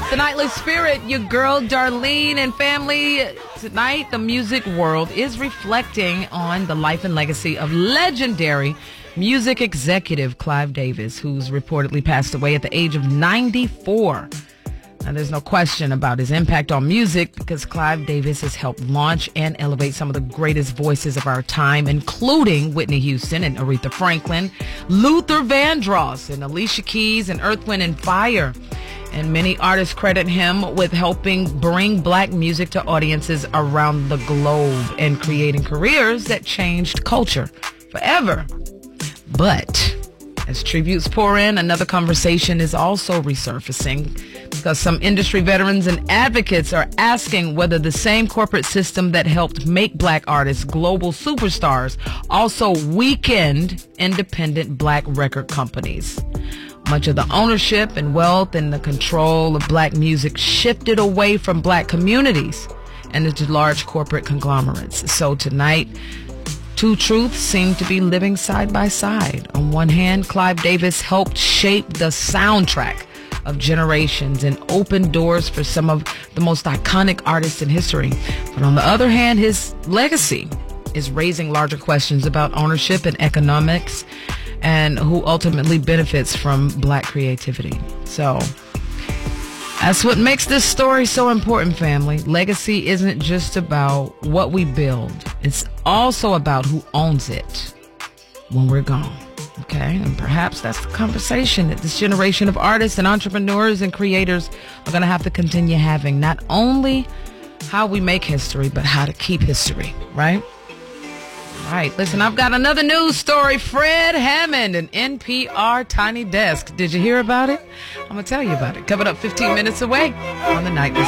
The Nightly Spirit, your girl Darlene and family. Tonight, the music world is reflecting on the life and legacy of legendary music executive Clive Davis, who's reportedly passed away at the age of 94. Now, there's no question about his impact on music because Clive Davis has helped launch and elevate some of the greatest voices of our time, including Whitney Houston and Aretha Franklin, Luther Vandross and Alicia Keys and Earth, Wind & Fire. And many artists credit him with helping bring black music to audiences around the globe and creating careers that changed culture forever. But as tributes pour in, another conversation is also resurfacing because some industry veterans and advocates are asking whether the same corporate system that helped make black artists global superstars also weakened independent black record companies. Much of the ownership and wealth and the control of black music shifted away from black communities and into large corporate conglomerates. So tonight, two truths seem to be living side by side. On one hand, Clive Davis helped shape the soundtrack of generations and open doors for some of the most iconic artists in history. But on the other hand, his legacy is raising larger questions about ownership and economics and who ultimately benefits from black creativity. So that's what makes this story so important, family. Legacy isn't just about what we build. It's also about who owns it when we're gone. Okay? And perhaps that's the conversation that this generation of artists and entrepreneurs and creators are going to have to continue having. Not only how we make history, but how to keep history, right? All right, listen, I've got another news story. Fred Hammond, an NPR Tiny Desk. Did you hear about it? I'm going to tell you about it. Coming up 15 minutes away on The Nightly